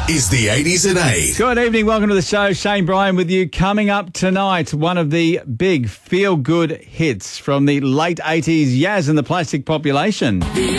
is the 80s at 8. Good evening, welcome to the show. Shane Bryan with you. Coming up tonight, one of the big feel-good hits from the late 80s, Yaz and the Plastic Population.